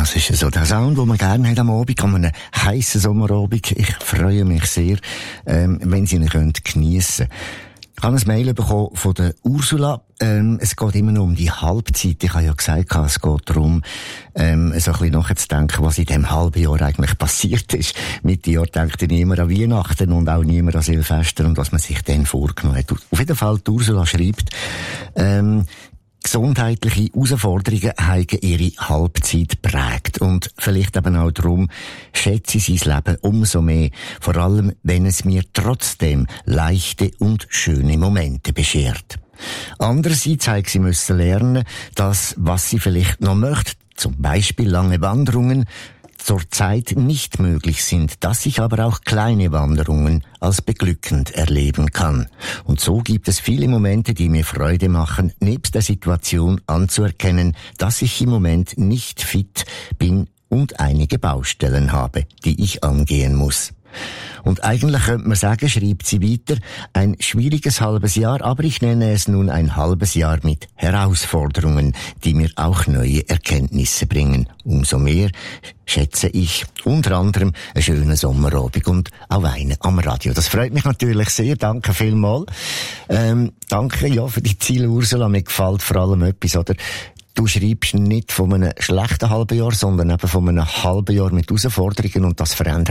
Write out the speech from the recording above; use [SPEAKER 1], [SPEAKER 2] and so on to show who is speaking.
[SPEAKER 1] Das ist so der Sound, den man gerne hat am Abend, an einem heissen Sommerabend. Ich freue mich sehr, wenn Sie ihn geniessen können. Ich habe ein Mail bekommen von der Ursula. Es geht immer noch um die Halbzeit. Ich habe ja gesagt, es geht darum, so ein bisschen nachzudenken, was in diesem halben Jahr eigentlich passiert ist. Mitte Jahr denkt niemand an Weihnachten und auch niemand an Silvester und was man sich dann vorgenommen hat. Auf jeden Fall, die Ursula schreibt, gesundheitliche Herausforderungen haben ihre Halbzeit geprägt. Und vielleicht eben auch darum schätze ich sein Leben umso mehr. Vor allem, wenn es mir trotzdem leichte und schöne Momente beschert. Andererseits haben sie müssen lernen, dass, was sie vielleicht noch möchte, zum Beispiel lange Wanderungen, zurzeit nicht möglich sind, dass ich aber auch kleine Wanderungen als beglückend erleben kann. Und so gibt es viele Momente, die mir Freude machen, nebst der Situation anzuerkennen, dass ich im Moment nicht fit bin und einige Baustellen habe, die ich angehen muss. Und eigentlich könnte man sagen, schreibt sie weiter, ein schwieriges halbes Jahr, aber ich nenne es nun ein halbes Jahr mit Herausforderungen, die mir auch neue Erkenntnisse bringen. Umso mehr schätze ich unter anderem einen schönen Sommerabend und auch einen am Radio. Das freut mich natürlich sehr. Danke vielmals. Danke, ja, für die Ziele, Ursula. Mir gefällt vor allem etwas, oder? Du schreibst nicht von einem schlechten halben Jahr, sondern eben von einem halben Jahr mit Herausforderungen und das verändert